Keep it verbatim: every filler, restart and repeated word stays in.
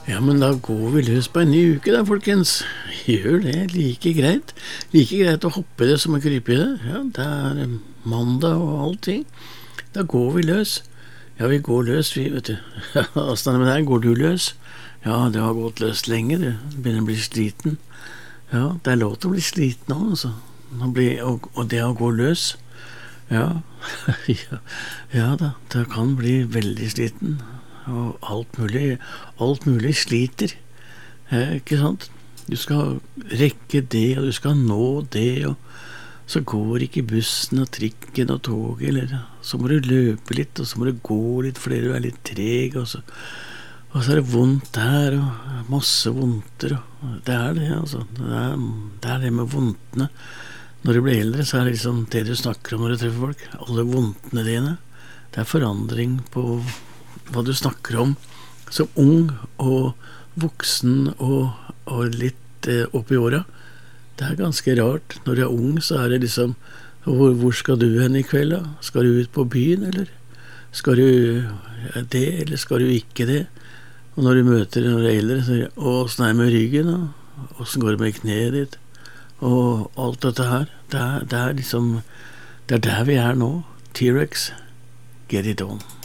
Ja, men da går vi løs på en ny uke da, folkens. Gjør det, like greit. Like greit å hoppe i det som å krype i det. Ja, det er eh, mandag og allting. Da går vi løs. Ja, vi går løs, vi, vet du. Hvordan er det med deg? Går du løs? Ja, det har gått løs lenge, du. Begynner å bli sliten. Ja, det er lov til å bli sliten nå, altså. Å bli- Og, og det å gå løs. Ja, ja, ja da, det kan bli veldig sliten. Og alt mulig, alt mulig sliter, eh, ikke sant? Du skal rekke det, og du skal nå det, og så går ikke bussen og trikken og toget, eller så må du løpe litt, og så må du gå litt fordi du er litt treg, og så, og så er det vondt der, og masse vondter, og det er det, altså. Det er det, er det med vondtene. Når du blir eldre, så er det liksom det du snakker om når du treffer folk. Alle vondtene dine. Det er forandring på hva du snakker om som ung og voksen og, og litt eh, opp i åra. Det er ganske rart. Når du er ung, så er det liksom hvor, hvor skal du hen i kveld da? Skal du ut på byen, eller? Skal du ja, det, eller skal du ikke det? Og når du møter når du er eldre, så sier du, åssen er det med ryggen, og åssen går det med kneet ditt? Og alt dette her. Det er, det er liksom, det er der vi er nå. T-Rex, get it on.